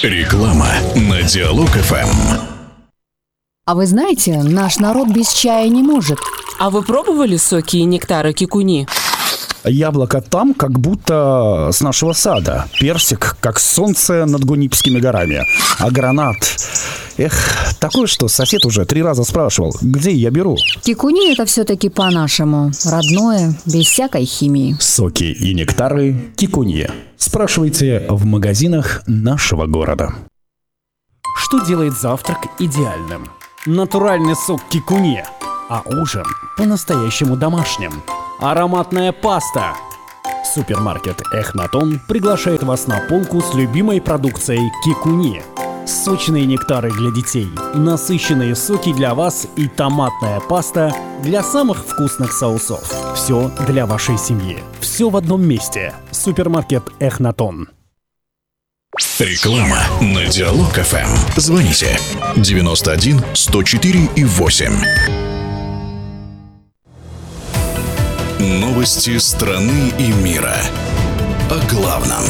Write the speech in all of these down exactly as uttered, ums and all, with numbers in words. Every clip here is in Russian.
Реклама на Диалог эф эм. А вы знаете, наш народ без чая не может. А вы пробовали соки и нектары кикуни? Яблоко там, как будто с нашего сада. Персик, как солнце над Гунипскими горами. А гранат... Эх, такое, что сосед уже три раза спрашивал, где я беру. Кикуни — это все-таки по-нашему. Родное, без всякой химии. Соки и нектары кикуни. Спрашивайте в магазинах нашего города. Что делает завтрак идеальным? Натуральный сок кикуни. А ужин по-настоящему домашним. Ароматная паста. Супермаркет Эхнатон приглашает вас на полку с любимой продукцией кикуни. Сочные нектары для детей, насыщенные соки для вас и томатная паста для самых вкусных соусов. Все для вашей семьи. Все в одном месте. Супермаркет Эхнатон. Реклама на Диалог эф эм. Звоните девяносто один сто четыре и восемь. Новости страны и мира. О главном.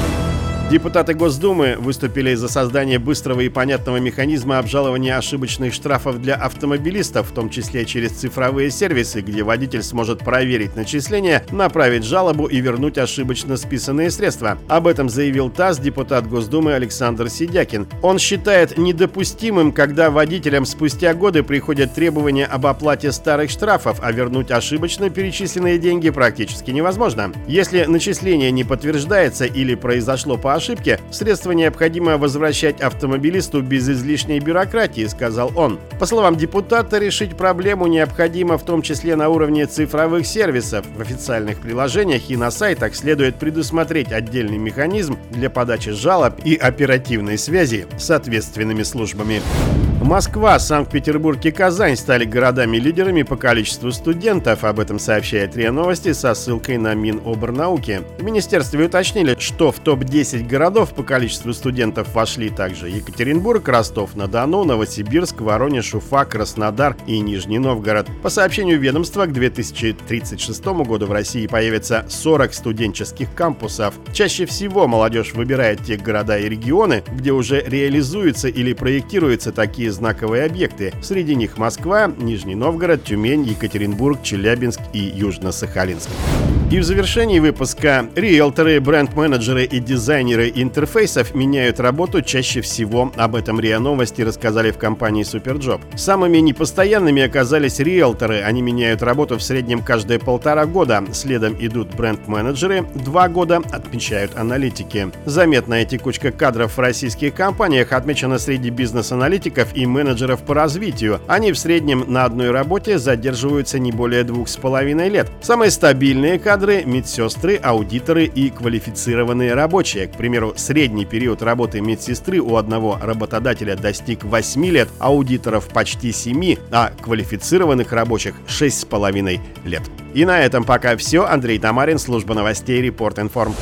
Депутаты Госдумы выступили за создание быстрого и понятного механизма обжалования ошибочных штрафов для автомобилистов, в том числе через цифровые сервисы, где водитель сможет проверить начисления, направить жалобу и вернуть ошибочно списанные средства. Об этом заявил ТАСС депутат Госдумы Александр Сидякин. Он считает недопустимым, когда водителям спустя годы приходят требования об оплате старых штрафов, а вернуть ошибочно перечисленные деньги практически невозможно. Если начисление не подтверждается или произошло по ошибке, средства необходимо возвращать автомобилисту без излишней бюрократии, сказал он. По словам депутата, решить проблему необходимо в том числе на уровне цифровых сервисов. В официальных приложениях и на сайтах следует предусмотреть отдельный механизм для подачи жалоб и оперативной связи с ответственными службами. Москва, Санкт-Петербург и Казань стали городами-лидерами по количеству студентов. Об этом сообщает РИА Новости со ссылкой на Минобрнауки. В министерстве уточнили, что в топ десять городов по количеству студентов вошли также Екатеринбург, Ростов-на-Дону, Новосибирск, Воронеж, Уфа, Краснодар и Нижний Новгород. По сообщению ведомства, к две тысячи тридцать шестому году в России появится сорок студенческих кампусов. Чаще всего молодежь выбирает те города и регионы, где уже реализуются или проектируются такие знаковые объекты. Среди них Москва, Нижний Новгород, Тюмень, Екатеринбург, Челябинск и Южно-Сахалинск. И в завершении выпуска риэлторы, бренд-менеджеры и дизайнеры интерфейсов меняют работу чаще всего. Об этом РИА Новости рассказали в компании Суперджоп. Самыми непостоянными оказались риэлторы. Они меняют работу в среднем каждые полтора года. Следом идут бренд-менеджеры. Два года, отмечают аналитики. Заметная текучка кадров в российских компаниях отмечена среди бизнес-аналитиков и менеджеров по развитию. Они в среднем на одной работе задерживаются не более двух с половиной лет. Самые стабильные кадры – медсестры, аудиторы и квалифицированные рабочие. К примеру, средний период работы медсестры у одного работодателя достиг восьми лет, аудиторов почти семи, а квалифицированных рабочих шесть с половиной лет. И на этом пока все. Андрей Тамарин, служба новостей Репорт Информ.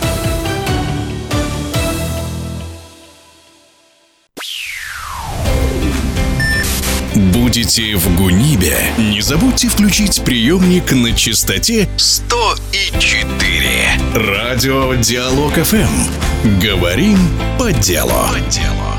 Будете в Гунибе? Не забудьте включить приемник на частоте сто и четыре. Радио Диалог эф эм. Говорим по делу. По делу.